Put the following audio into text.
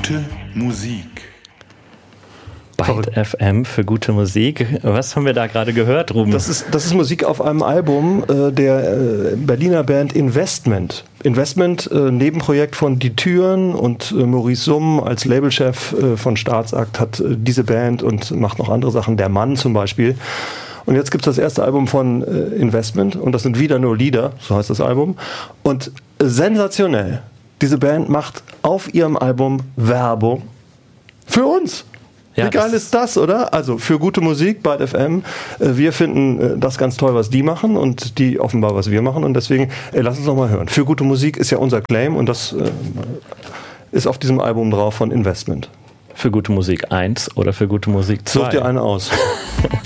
gute Musik. Byte FM für gute Musik. Was haben wir da gerade gehört, Ruben? Das ist Musik auf einem Album der Berliner Band Investment. Investment, Nebenprojekt von Die Türen, und Maurice Summ als Labelchef von Staatsakt hat diese Band und macht noch andere Sachen, Der Mann zum Beispiel. Und jetzt gibt es das erste Album von Investment und das sind wieder nur Lieder, so heißt das Album. Und sensationell, diese Band macht auf ihrem Album Werbung für uns. Ja, wie geil ist das, oder? Also für gute Musik, Byte FM. Wir finden das ganz toll, was die machen und die offenbar, was wir machen. Und deswegen, lass uns noch mal hören. Für gute Musik ist ja unser Claim und das ist auf diesem Album drauf von Investment. Für gute Musik 1 oder für gute Musik 2? Such dir eine aus.